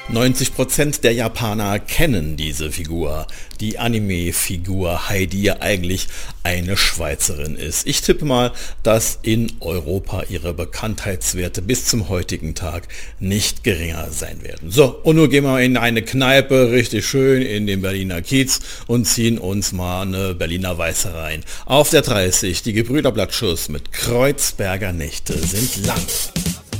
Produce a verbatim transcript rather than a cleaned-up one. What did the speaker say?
neunzig Prozent der Japaner kennen diese Figur, die Anime-Figur Heidi ja eigentlich eine Schweizerin ist. Ich tippe mal, dass in Europa ihre Bekanntheitswerte bis zum heutigen Tag nicht geringer sein werden. So, und nun gehen wir in eine Kneipe, richtig schön in den Berliner Kiez und ziehen uns mal eine Berliner Weiße rein. Auf der dreißig, die Gebrüder Blattschuss mit Kreuzberger Nächte sind lang.